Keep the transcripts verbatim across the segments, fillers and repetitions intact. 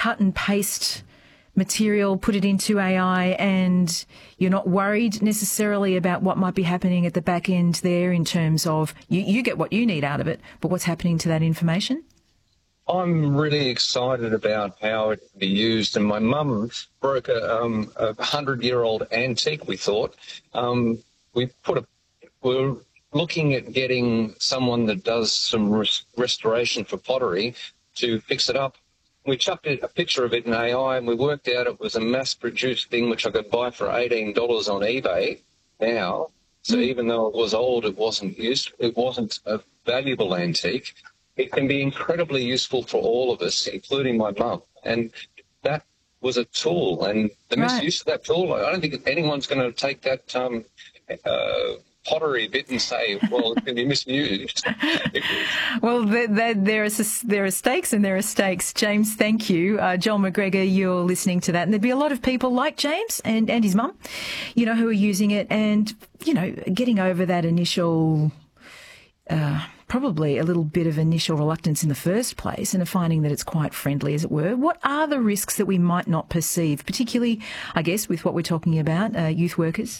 cut and paste material, put it into A I, and you're not worried necessarily about what might be happening at the back end there in terms of you, you get what you need out of it, but what's happening to that information? I'm really excited about how it can be used, and my mum broke a um, a hundred-year-old antique. We thought um, we put a we're looking at getting someone that does some res- restoration for pottery to fix it up. We chucked a picture of it in A I, and we worked out it was a mass-produced thing which I could buy for eighteen dollars on eBay now. So mm. even though it was old, it wasn't used. It wasn't a valuable antique. It can be incredibly useful for all of us, including my mum. And that was a tool, and the right. misuse of that tool, I don't think anyone's going to take that um, uh, pottery bit and say, well, it can be misused. Well, there, there, there, are, there are stakes and there are stakes. James, thank you. Uh, Joel McGregor, you're listening to that. And there'd be a lot of people like James and, and his mum, you know, who are using it and, you know, getting over that initial... Uh, probably a little bit of initial reluctance in the first place and finding that it's quite friendly, as it were. What are the risks that we might not perceive, particularly, I guess, with what we're talking about, uh, youth workers?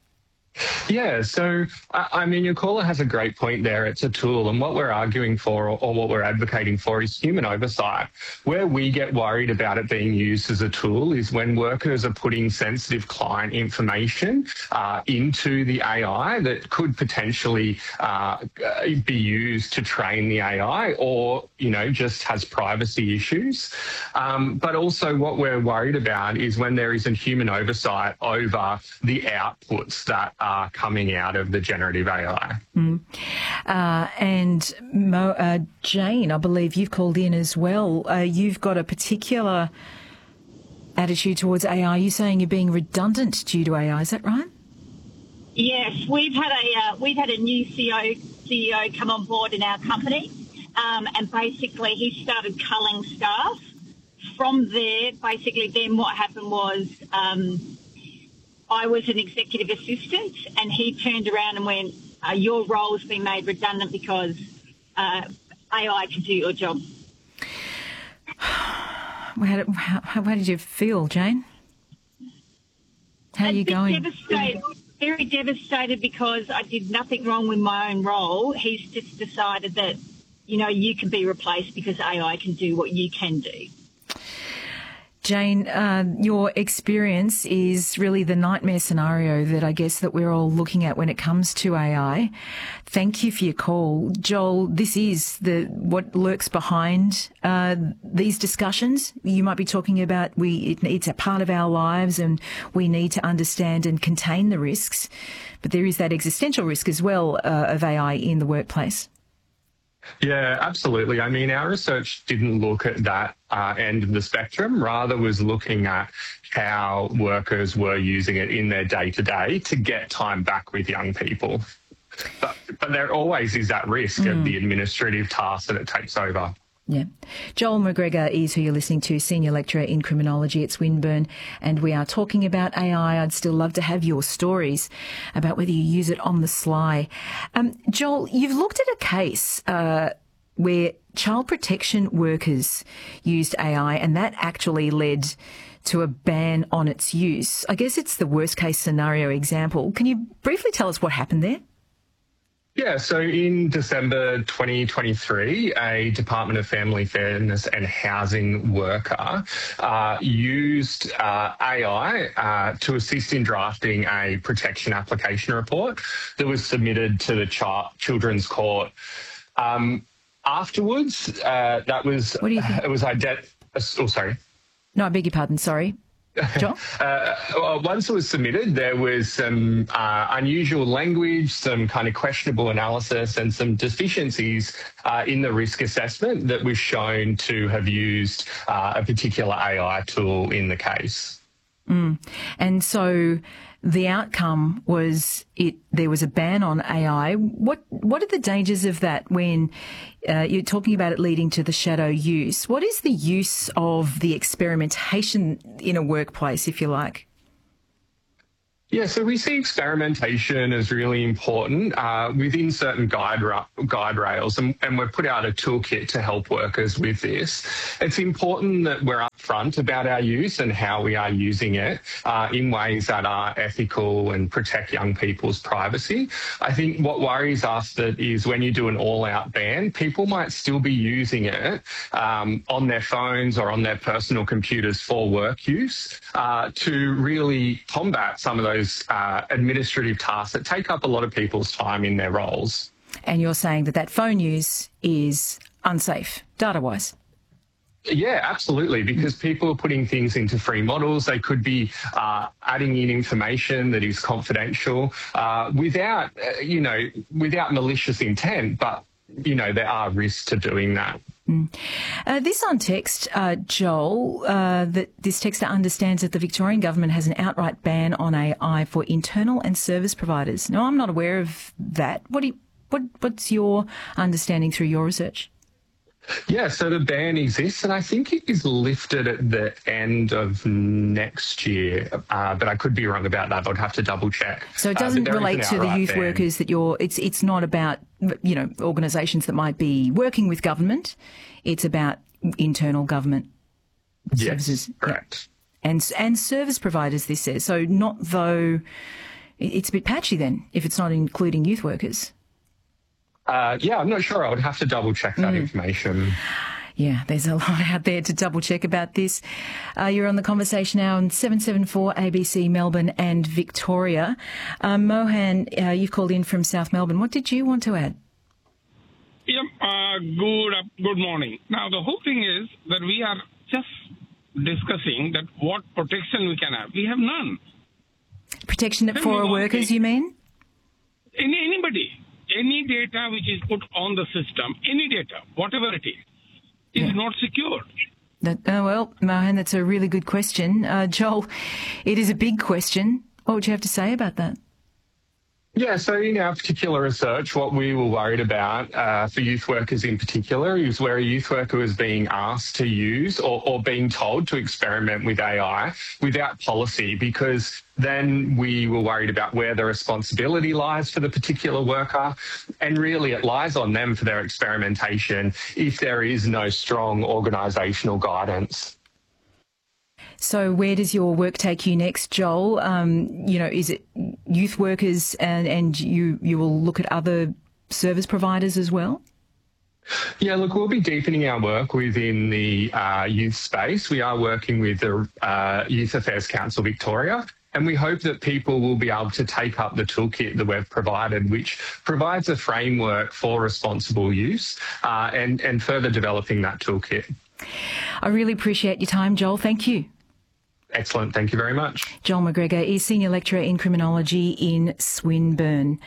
Yeah, so, I mean, your caller has a great point there. It's a tool, and what we're arguing for or, or what we're advocating for is human oversight. Where we get worried about it being used as a tool is when workers are putting sensitive client information uh, into the A I that could potentially uh, be used to train the A I or, you know, just has privacy issues. Um, but also what we're worried about is when there isn't human oversight over the outputs that are coming out of the generative A I. Mm. Uh, and Mo, uh, Jane, I believe you've called in as well. Uh, you've got a particular attitude towards A I. You're saying you're being redundant due to A I. Is that right? Yes, we've had a uh, we've had a new C E O come on board in our company, um, and basically he started culling staff. From there, basically, then what happened was. Um, I was an executive assistant, and he turned around and went, uh, your role's been made redundant because uh, A I can do your job. How did, how, how did you feel, Jane? How are you going? Devastated, very devastated because I did nothing wrong with my own role. He's just decided that, you know, you can be replaced because A I can do what you can do. Jane, uh, your experience is really the nightmare scenario that I guess that we're all looking at when it comes to A I. Thank you for your call. Joel, this is the what lurks behind uh, these discussions. You might be talking about we it, it's a part of our lives and we need to understand and contain the risks, but there is that existential risk as well uh, of A I in the workplace. Yeah, absolutely. I mean, our research didn't look at that uh, end of the spectrum, rather was looking at how workers were using it in their day-to-day to get time back with young people. But, but there always is that risk mm. of the administrative task that it takes over. Yeah. Joel McGregor is who you're listening to, Senior Lecturer in Criminology at Swinburne, and we are talking about A I. I'd still love to have your stories about whether you use it on the sly. Um, Joel, you've looked at a case uh, where child protection workers used A I, and that actually led to a ban on its use. I guess it's the worst case scenario example. Can you briefly tell us what happened there? Yeah, so in December twenty twenty-three, a Department of Family Fairness and Housing worker uh, used uh, A I uh, to assist in drafting a protection application report that was submitted to the Ch- Children's Court. Um, afterwards, uh, that was, what do you think? It was ident- oh, sorry. No, I beg your pardon, sorry. John? uh, well, once it was submitted, there was some uh, unusual language, some kind of questionable analysis and some deficiencies uh, in the risk assessment that was shown to have used uh, a particular A I tool in the case. Mm. And so the outcome was it. There was a ban on A I. What what are the dangers of that when uh, you're talking about it leading to the shadow use? What is the use of the experimentation in a workplace, if you like? Yeah, so we see experimentation as really important uh, within certain guide ra- guide rails, and, and we've put out a toolkit to help workers with this. It's important that we're up upfront about our use and how we are using it uh, in ways that are ethical and protect young people's privacy. I think what worries us that is when you do an all-out ban, people might still be using it um, on their phones or on their personal computers for work use uh, to really combat some of those uh, administrative tasks that take up a lot of people's time in their roles. And you're saying that that phone use is unsafe, data-wise? Yeah, absolutely, because people are putting things into free models. They could be uh, adding in information that is confidential uh, without, uh, you know, without malicious intent, but, you know, there are risks to doing that. Mm. Uh, this on text, uh, Joel, uh, that this texter understands that the Victorian government has an outright ban on A I for internal and service providers. No, I'm not aware of that. What do you, what, what's your understanding through your research? Yeah, so the ban exists, and I think it is lifted at the end of next year, uh, but I could be wrong about that. I would have to double check. So it doesn't uh, relate to the youth ban. workers that you're. It's it's not about, you know, organisations that might be working with government. It's about internal government services. Yes, correct. Yeah. And and service providers. This says so. Not though. It's a bit patchy then if it's not including youth workers. Uh, yeah, I'm not sure. I would have to double check that mm. information. Yeah, there's a lot out there to double check about this. Uh, you're on the conversation now on seven seven four A B C Melbourne and Victoria. Uh, Mohan, uh, you've called in from South Melbourne. What did you want to add? Yep, uh, good, uh, good morning. Now, the whole thing is that we are just discussing that what protection we can have. We have none. Protection for our workers, you mean? Any, anybody. Any data which is put on the system, any data, whatever it is, is yeah. not secured. That, oh, well, Mohan, that's a really good question. Uh, Joel, it is a big question. What would you have to say about that? Yeah, so in our particular research, what we were worried about uh, for youth workers in particular is where a youth worker was being asked to use or, or being told to experiment with A I without policy, because then we were worried about where the responsibility lies for the particular worker. And really it lies on them for their experimentation if there is no strong organisational guidance. So where does your work take you next, Joel? Um, you know, is it youth workers and, and you, you will look at other service providers as well? Yeah, look, we'll be deepening our work within the uh, youth space. We are working with the uh, Youth Affairs Council Victoria, and we hope that people will be able to take up the toolkit that we've provided, which provides a framework for responsible use uh, and, and further developing that toolkit. I really appreciate your time, Joel. Thank you. Excellent. Thank you very much. Joel McGregor is Senior Lecturer in Criminology in Swinburne.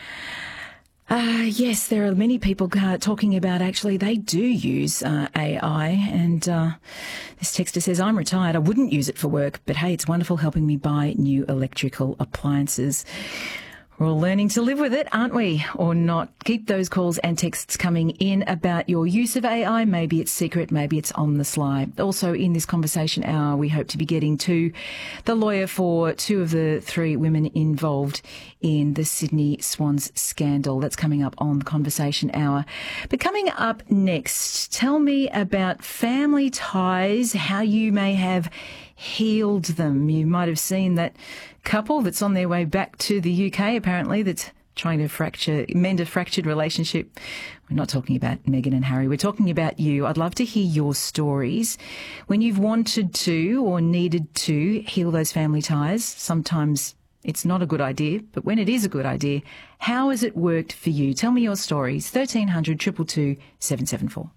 Uh, yes, there are many people uh, talking about actually they do use uh, A I, and uh, this texter says, I'm retired, I wouldn't use it for work, but hey, it's wonderful helping me buy new electrical appliances. We're all learning to live with it, aren't we? Or not? Keep those calls and texts coming in about your use of A I. Maybe it's secret, maybe it's on the sly. Also in this conversation hour, we hope to be getting to the lawyer for two of the three women involved in the Sydney Swans scandal. That's coming up on the conversation hour. But coming up next, tell me about family ties, how you may have healed them. You might have seen that couple that's on their way back to the U K, apparently, that's trying to fracture, mend a fractured relationship. We're not talking about Meghan and Harry. We're talking about you. I'd love to hear your stories. When you've wanted to or needed to heal those family ties, sometimes it's not a good idea, but when it is a good idea, how has it worked for you? Tell me your stories. thirteen hundred, two two two, seven seven four.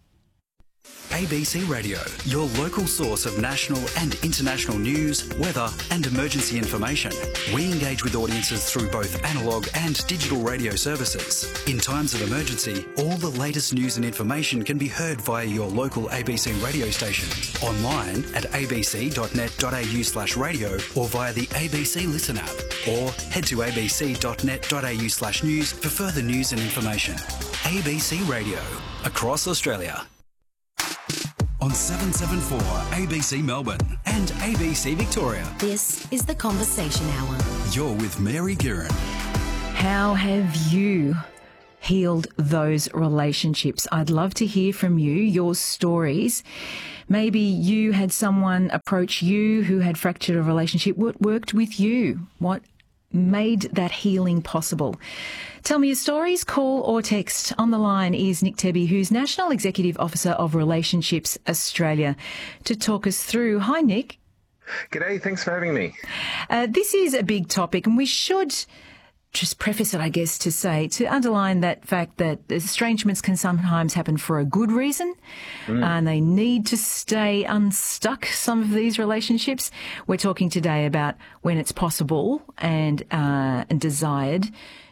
A B C Radio, your local source of national and international news, weather and emergency information. We engage with audiences through both analogue and digital radio services. In times of emergency, all the latest news and information can be heard via your local A B C radio station, online at abc.net.au slash radio or via the A B C Listen app, or head to abc.net.au slash news for further news and information. A B C Radio, across Australia. On seven seven four A B C Melbourne and A B C Victoria. This is the Conversation Hour. You're with Mary Guerin. How have you healed those relationships? I'd love to hear from you, your stories. Maybe you had someone approach you who had fractured a relationship. What worked with you? What made that healing possible? Tell me your stories, call or text. On the line is Nick Tebby, who's National Executive Officer of Relationships Australia, to talk us through. Hi, Nick. G'day, thanks for having me. Uh, this is a big topic, and we should just preface it, I guess, to say, to underline that fact that estrangements can sometimes happen for a good reason, mm. and they need to stay unstuck, some of these relationships. We're talking today about when it's possible and, uh, and desired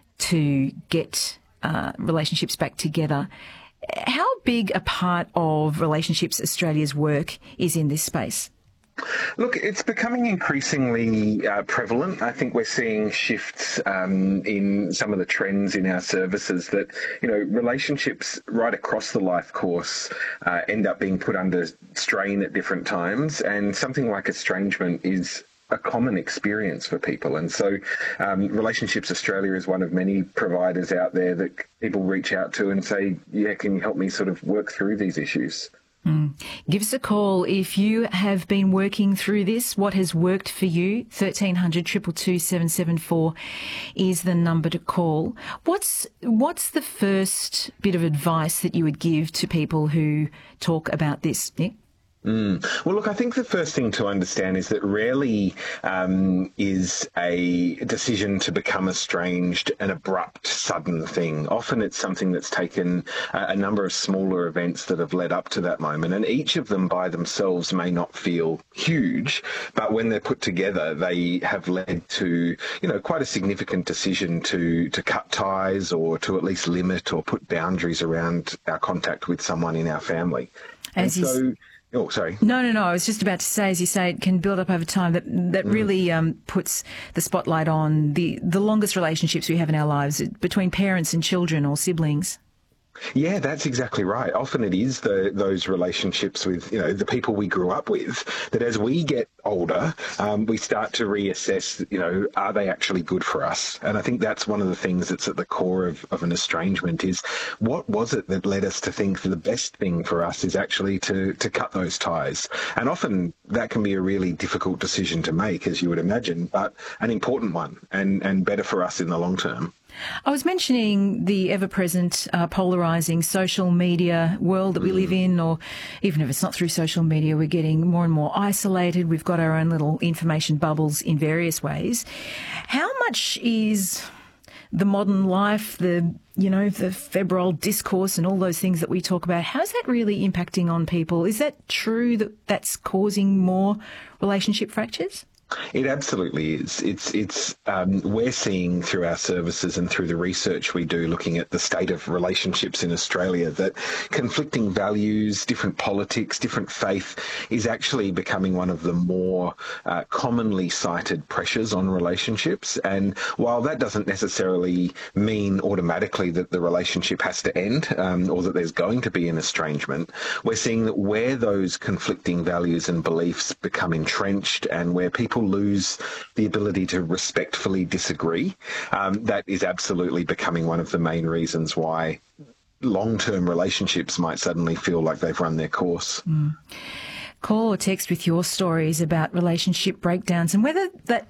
to get uh, relationships back together. How big a part of Relationships Australia's work is in this space? Look, it's becoming increasingly uh, prevalent. I think we're seeing shifts um, in some of the trends in our services that, you know, relationships right across the life course uh, end up being put under strain at different times. And something like estrangement is a common experience for people. And so um, Relationships Australia is one of many providers out there that people reach out to and say, yeah, can you help me sort of work through these issues? Mm. Give us a call if you have been working through this. What has worked for you? thirteen hundred, two two two, seven seven four is the number to call. What's what's the first bit of advice that you would give to people who talk about this, Nick? Mm. Well, look, I think the first thing to understand is that rarely um, is a decision to become estranged an abrupt, sudden thing. Often it's something that's taken a, a number of smaller events that have led up to that moment, and each of them by themselves may not feel huge, but when they're put together, they have led to, you know, quite a significant decision to, to cut ties or to at least limit or put boundaries around our contact with someone in our family. As and so... Oh, sorry. No, no, no. I was just about to say, as you say, it can build up over time. That that mm. really um, puts the spotlight on the, the longest relationships we have in our lives between parents and children or siblings. Yeah, that's exactly right. Often it is the, those relationships with, you know, the people we grew up with, that as we get older, um, we start to reassess, you know, are they actually good for us? And I think that's one of the things that's at the core of, of an estrangement is, what was it that led us to think that the best thing for us is actually to, to cut those ties? And often that can be a really difficult decision to make, as you would imagine, but an important one and, and better for us in the long term. I was mentioning the ever-present uh, polarising social media world that we live in, or even if it's not through social media, we're getting more and more isolated. We've got our own little information bubbles in various ways. How much is the modern life, the, you know, the febrile discourse and all those things that we talk about, how's that really impacting on people? Is that true that that's causing more relationship fractures? It absolutely is. It's it's um, we're seeing through our services and through the research we do, looking at the state of relationships in Australia, that conflicting values, different politics, different faith is actually becoming one of the more uh, commonly cited pressures on relationships. And while that doesn't necessarily mean automatically that the relationship has to end um, or that there's going to be an estrangement, we're seeing that where those conflicting values and beliefs become entrenched and where people lose the ability to respectfully disagree, um, that is absolutely becoming one of the main reasons why long-term relationships might suddenly feel like they've run their course. Mm. Call or text with your stories about relationship breakdowns and whether that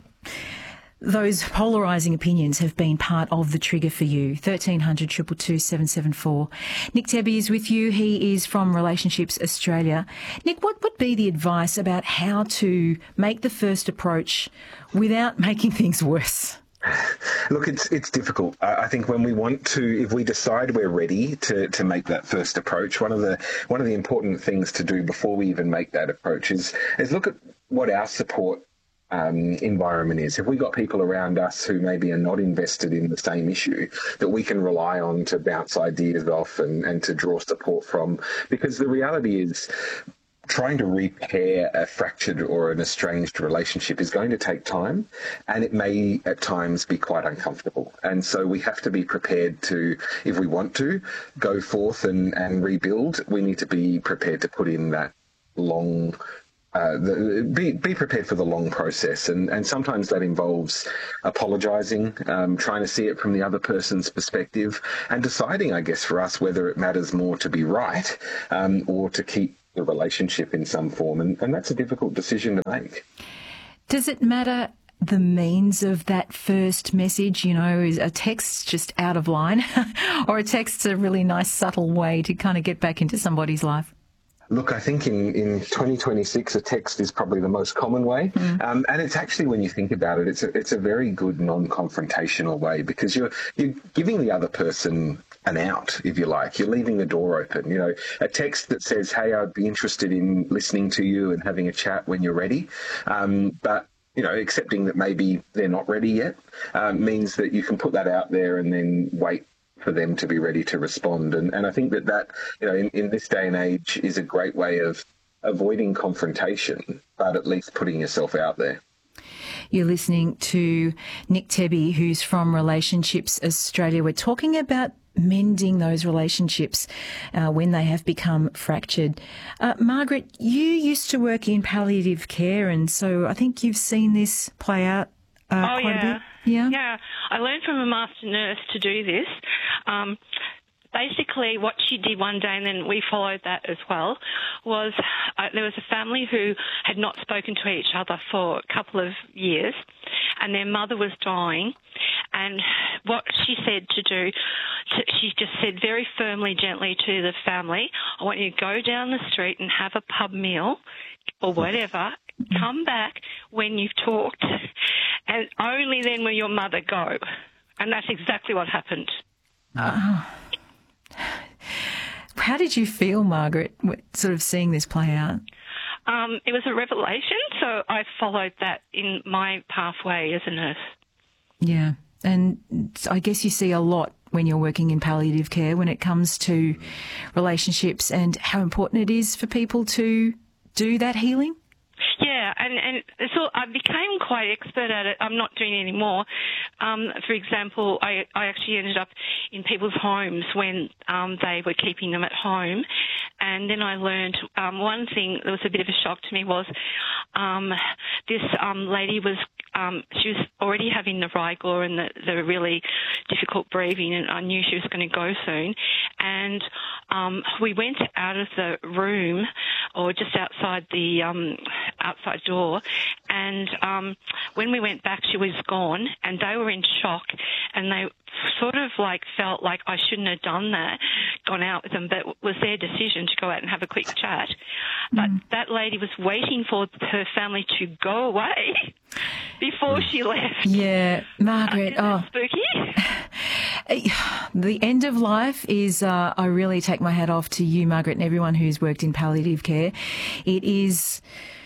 those polarising opinions have been part of the trigger for you. thirteen hundred, two two two, seven seven four. Nick Tebby is with you. He is from Relationships Australia. Nick, what would be the advice about how to make the first approach without making things worse? Look, it's it's difficult. I think when we want to, if we decide we're ready to, to make that first approach, one of the one of the important things to do before we even make that approach is is look at what our support Um, environment is. If we got people around us who maybe are not invested in the same issue that we can rely on to bounce ideas off and, and to draw support from, because the reality is trying to repair a fractured or an estranged relationship is going to take time, and it may at times be quite uncomfortable. And so we have to be prepared to, if we want to go forth and, and rebuild, we need to be prepared to put in that long Uh, the, be, be prepared for the long process, and, and sometimes that involves apologising, um, trying to see it from the other person's perspective, and deciding, I guess, for us whether it matters more to be right um, or to keep the relationship in some form, and, and that's a difficult decision to make. Does it matter the means of that first message? You know, is a text just out of line, or a text's a really nice subtle way to kind of get back into somebody's life? Look, I think in, in twenty twenty-six, a text is probably the most common way. Mm. Um, and it's actually, when you think about it, it's a, it's a very good non-confrontational way, because you're, you're giving the other person an out, if you like. You're leaving the door open. You know, a text that says, hey, I'd be interested in listening to you and having a chat when you're ready. Um, but you know, accepting that maybe they're not ready yet um, means that you can put that out there and then wait for them to be ready to respond. And, and I think that that, you know, in, in this day and age is a great way of avoiding confrontation, but at least putting yourself out there. You're listening to Nick Tebby, who's from Relationships Australia. We're talking about mending those relationships uh, when they have become fractured. Uh, Margaret, you used to work in palliative care, and so I think you've seen this play out uh, oh, quite yeah. a bit. Yeah, yeah. I learned from a master nurse to do this. Um, basically, what she did one day, and then we followed that as well, was uh, there was a family who had not spoken to each other for a couple of years, and their mother was dying. And what she said to do, she just said very firmly, gently to the family, I want you to go down the street and have a pub meal or whatever, come back when you've talked, and only then will your mother go. And that's exactly what happened. Oh. How did you feel, Margaret, sort of seeing this play out? Um, it was a revelation, so I followed that in my pathway as a nurse. Yeah, and I guess you see a lot when you're working in palliative care when it comes to relationships and how important it is for people to do that healing. Yeah, and, and so I became quite expert at it. I'm not doing it anymore. Um, for example, I, I actually ended up in people's homes when um, they were keeping them at home. And then I learned um, one thing that was a bit of a shock to me was um, this um, lady was, um, she was already having the rigor and the, the really difficult breathing, and I knew she was going to go soon. And um, we went out of the room, or just outside the um, outside door, and um, when we went back, she was gone, and they were in shock, and they sort of like felt like I shouldn't have done that, gone out with them, but it was their decision to go out and have a quick chat. But mm. that lady was waiting for her family to go away before she left. Yeah, Margaret. Uh, oh, spooky. The end of life is, uh, I really take my hat off to you, Margaret, and everyone who's worked in palliative care. It is,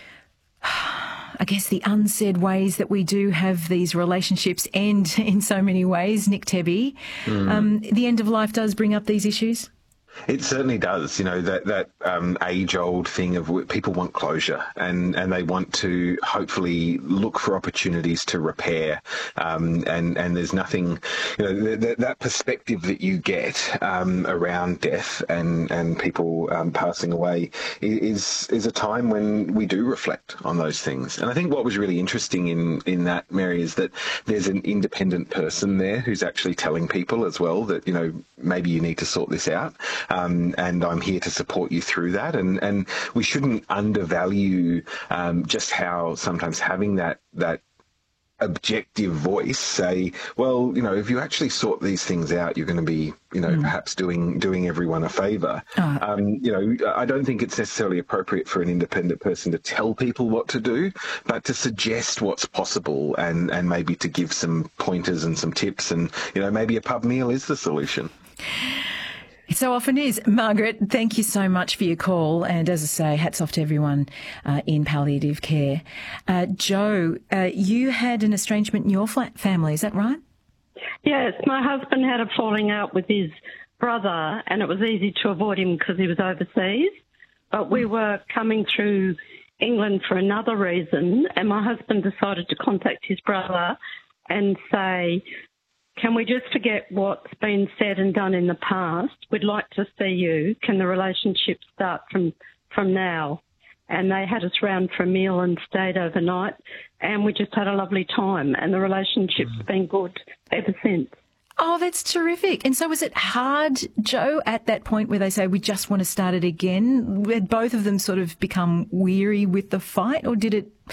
I guess, the unsaid ways that we do have these relationships end in so many ways. Nick Tebby, mm. um, the end of life does bring up these issues. It certainly does. You know, that, that um, age-old thing of people want closure, and, and they want to hopefully look for opportunities to repair. Um, and, and there's nothing, you know, th- th- that perspective that you get um, around death and, and people um, passing away is is a time when we do reflect on those things. And I think what was really interesting in, in that, Mary, is that there's an independent person there who's actually telling people as well that, you know, maybe you need to sort this out. Um, and I'm here to support you through that. And, and we shouldn't undervalue um, just how sometimes having that that objective voice say, well, you know, if you actually sort these things out, you're going to be, you know, mm. perhaps doing doing everyone a favour. Oh. Um, you know, I don't think it's necessarily appropriate for an independent person to tell people what to do, but to suggest what's possible and, and maybe to give some pointers and some tips. And, you know, maybe a pub meal is the solution. It so often is. Margaret, thank you so much for your call. And as I say, hats off to everyone uh, in palliative care. Uh, Joe, uh, you had an estrangement in your flat family, is that right? Yes, my husband had a falling out with his brother, and it was easy to avoid him because he was overseas. But we were coming through England for another reason, and my husband decided to contact his brother and say, can we just forget what's been said and done in the past? We'd like to see you. Can the relationship start from, from now? and they had us round for a meal and stayed overnight, and we just had a lovely time, and the relationship's been good ever since. Oh, that's terrific. And so was it hard, Joe, at that point where they say, we just want to start it again? Had both of them sort of become weary with the fight, or did it